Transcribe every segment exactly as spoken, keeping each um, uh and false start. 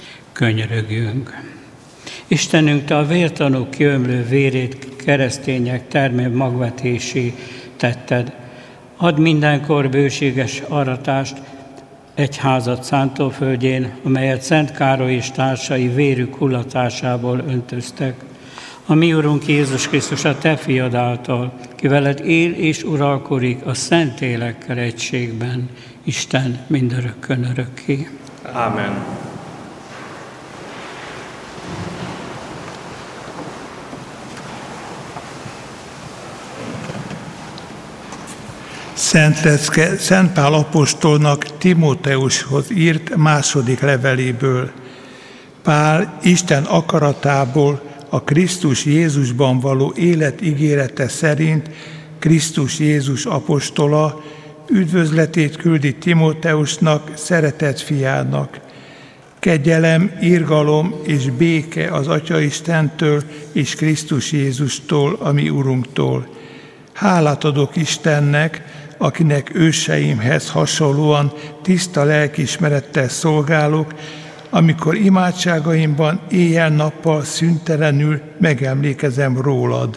Könyörögjünk. Istenünk, Te a vértanúk kiömlő vérét keresztények termő magvetésé tetted. Add mindenkor bőséges aratást egyházat szántóföldjén, amelyet Szent Károly és társai vérük hullatásából öntöztek. A mi Urunk Jézus Krisztus, a Te fiad által, ki veled él és uralkodik a Szentlélekkel egységben, Isten mindörökkön örökké. Ámen. Szent Lecke Szent Pál apostolnak Timóteushoz írt második leveléből. Pál Isten akaratából a Krisztus Jézusban való élet ígérete szerint Krisztus Jézus apostola üdvözletét küldi Timóteusnak, szeretett fiának. Kegyelem, irgalom és béke az Atya Istentől és Krisztus Jézustól, a mi Urunktól. Hálát adok Istennek, akinek őseimhez hasonlóan tiszta lelkiismerettel szolgálok, amikor imádságaimban éjjel-nappal szüntelenül megemlékezem rólad.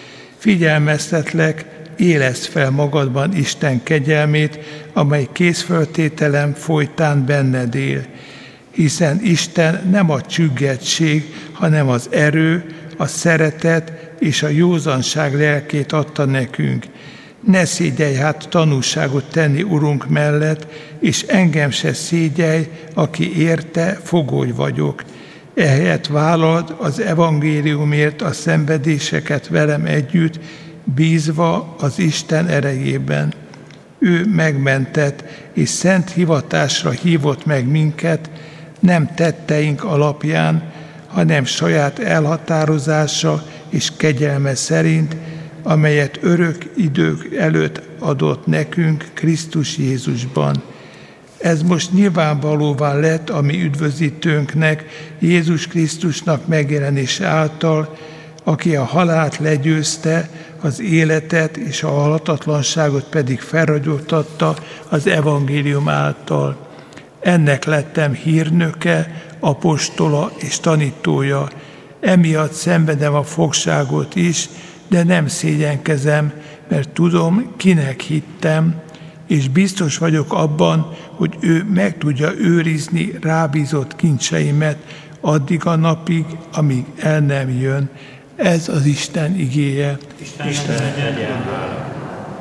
Figyelmeztetlek, éleszd fel magadban Isten kegyelmét, amely készföltételem folytán benned él. Hiszen Isten nem a csüggettség, hanem az erő, a szeretet és a józanság lelkét adta nekünk. Ne szégyelj hát tanúságot tenni Urunk mellett, és engem se szégyelj, aki érte fogoly vagyok. Ehelyett vállald az evangéliumért a szenvedéseket velem együtt, bízva az Isten erejében. Ő megmentett, és szent hivatásra hívott meg minket, nem tetteink alapján, hanem saját elhatározása és kegyelme szerint, amelyet örök idők előtt adott nekünk Krisztus Jézusban. Ez most nyilvánvalóvá lett a mi üdvözítőnknek, Jézus Krisztusnak megjelenése által, aki a halált legyőzte, az életet és a halhatatlanságot pedig felragyogtatta az evangélium által. Ennek lettem hírnöke, apostola és tanítója. Emiatt szenvedem a fogságot is, de nem szégyenkezem, mert tudom, kinek hittem, és biztos vagyok abban, hogy ő meg tudja őrizni rábízott kincseimet addig a napig, amíg el nem jön. Ez az Isten igéje. Isten, Isten legyen hála.